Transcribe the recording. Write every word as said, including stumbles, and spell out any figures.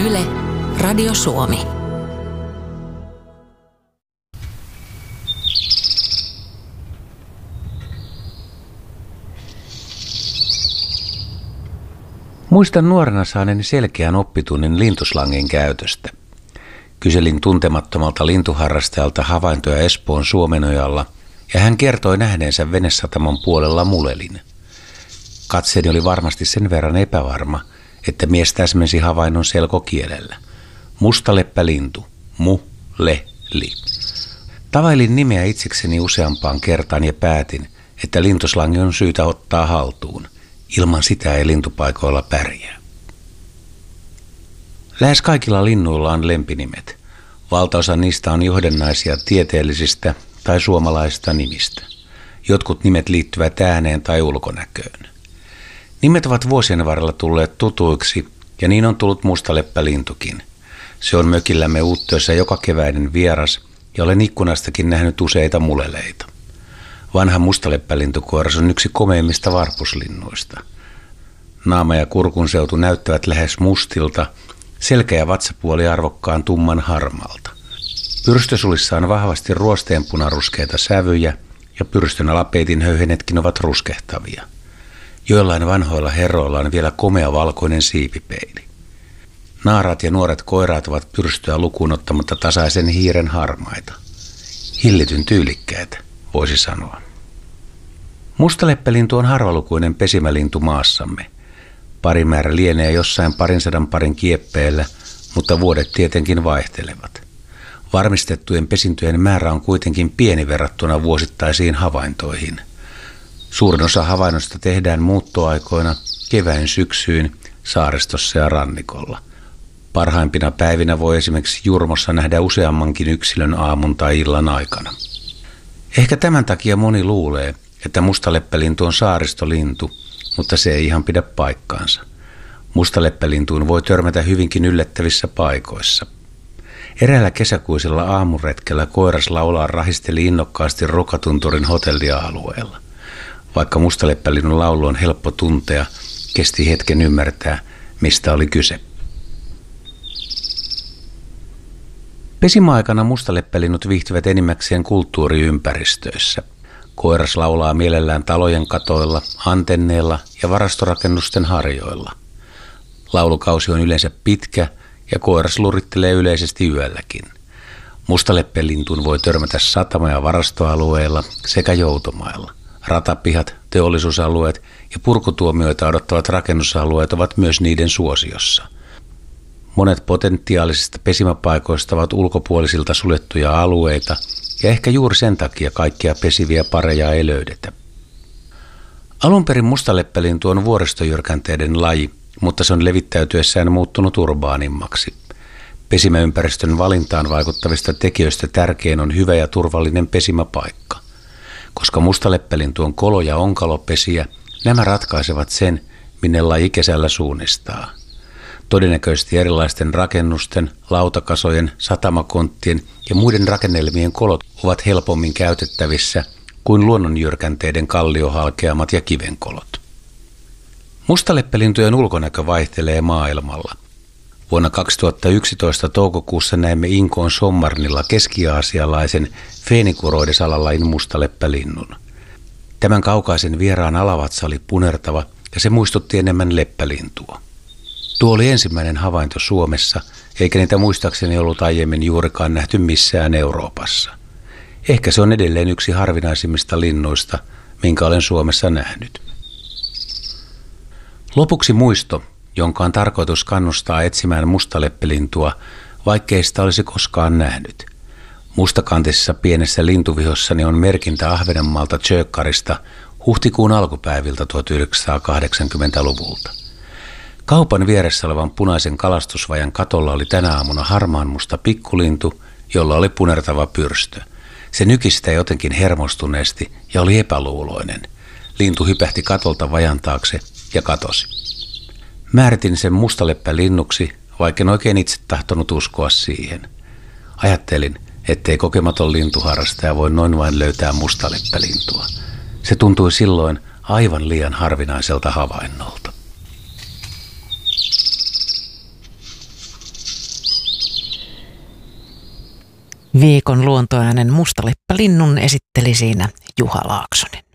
Yle, Radio Suomi. Muistan nuorena saaneeni selkeän oppitunnin lintuslangin käytöstä. Kyselin tuntemattomalta lintuharrastajalta havaintoja Espoon Suomenojalla, ja hän kertoi nähneensä venesataman puolella mulelin. Katseeni oli varmasti sen verran epävarma, että mies täsmensi havainnon selkokielellä. Mustaleppälintu, mu, le, li. Tavailin nimeä itsekseni useampaan kertaan ja päätin, että lintuslangi on syytä ottaa haltuun. Ilman sitä ei lintupaikoilla pärjää. Lähes kaikilla linnuilla on lempinimet. Valtaosa niistä on johdannaisia tieteellisistä tai suomalaisista nimistä. Jotkut nimet liittyvät ääneen tai ulkonäköön. Nimet ovat vuosien varrella tulleet tutuiksi, ja niin on tullut mustaleppälintukin. Se on mökillämme Uuttöössä joka keväinen vieras, ja olen ikkunastakin nähnyt useita muleleita. Vanha mustaleppälintukoiras on yksi komeimmista varpuslinnuista. Naama ja kurkunseutu näyttävät lähes mustilta, selkä ja vatsapuoli arvokkaan tumman harmalta. Pyrstösulissa on vahvasti ruosteenpunaruskeita sävyjä, ja pyrstön alapeitin höyhenetkin ovat ruskehtavia. Joillain vanhoilla herroilla on vielä komea valkoinen siipipeili. Naarat ja nuoret koiraat ovat pyrstöä lukuun ottamatta tasaisen hiiren harmaita. Hillityn tyylikkäitä, voisi sanoa. Mustaleppälintu on harvalukuinen pesimälintu maassamme. Parimäärä lienee jossain parin sadan parin kieppeillä, mutta vuodet tietenkin vaihtelevat. Varmistettujen pesintöjen määrä on kuitenkin pieni verrattuna vuosittaisiin havaintoihin. Suurin osa havainnoista tehdään muuttoaikoina, keväin syksyyn, saaristossa ja rannikolla. Parhaimpina päivinä voi esimerkiksi Jurmossa nähdä useammankin yksilön aamun tai illan aikana. Ehkä tämän takia moni luulee, että mustaleppälintu on saaristolintu, mutta se ei ihan pidä paikkaansa. Mustaleppälintuun voi törmätä hyvinkin yllättävissä paikoissa. Eräällä kesäkuisella aamuretkellä koiras laulaa rahisteli innokkaasti Rukatunturin hotellialueella. Vaikka mustaleppälinnun laulu on helppo tuntea, kesti hetken ymmärtää, mistä oli kyse. Pesimäaikana mustaleppälinnut viihtyvät enimmäkseen kulttuuriympäristöissä. Koiras laulaa mielellään talojen katoilla, antenneilla ja varastorakennusten harjoilla. Laulukausi on yleensä pitkä ja koiras lurittelee yleisesti yölläkin. Mustaleppälintuun voi törmätä satama- ja varastoalueilla sekä joutomailla. Ratapihat, teollisuusalueet ja purkutuomioita odottavat rakennusalueet ovat myös niiden suosiossa. Monet potentiaalisista pesimäpaikoista ovat ulkopuolisilta suljettuja alueita, ja ehkä juuri sen takia kaikkia pesiviä pareja ei löydetä. Alun perin mustaleppälintu on vuoristojyrkänteiden laji, mutta se on levittäytyessään muuttunut urbaanimmaksi. Pesimäympäristön valintaan vaikuttavista tekijöistä tärkein on hyvä ja turvallinen pesimäpaikka. Koska mustaleppälintu on kolo- ja onkalopesiä, nämä ratkaisevat sen, minne laji kesällä suunnistaa. Todennäköisesti erilaisten rakennusten, lautakasojen, satamakonttien ja muiden rakennelmien kolot ovat helpommin käytettävissä kuin luonnonjyrkänteiden kalliohalkeamat ja kivenkolot. Mustaleppälintujen ulkonäkö vaihtelee maailmalla. Vuonna kaksituhattayksitoista toukokuussa näimme Inkoon Sommarnilla keski-aasialaisen Phoenicurhoides alalain mustaleppälinnun. Tämän kaukaisen vieraan alavatsa oli punertava ja se muistutti enemmän leppälintua. Tuo oli ensimmäinen havainto Suomessa, eikä niitä muistaakseni ollut aiemmin juurikaan nähty missään Euroopassa. Ehkä se on edelleen yksi harvinaisimmista linnuista, minkä olen Suomessa nähnyt. Lopuksi muisto, jonka on tarkoitus kannustaa etsimään mustaleppälintua, vaikkei sitä olisi koskaan nähnyt. Mustakantisessa pienessä lintuvihossani on merkintä Ahvenanmaalta Tjökkarista huhtikuun alkupäiviltä tuhatyhdeksänsataakahdeksankymmentäluvulta. Kaupan vieressä olevan punaisen kalastusvajan katolla oli tänä aamuna harmaanmusta pikkulintu, jolla oli punertava pyrstö. Se nykistä jotenkin hermostuneesti ja oli epäluuloinen. Lintu hypähti katolta vajan taakse ja katosi. Määritin sen mustaleppälinnuksi, vaikka en oikein itse tahtonut uskoa siihen. Ajattelin, ettei kokematon lintuharrastaja voi noin vain löytää mustaleppälintua. Se tuntui silloin aivan liian harvinaiselta havainnolta. Viikon luontoäänen Mustaleppälinnun esitteli siinä Juha Laaksonen.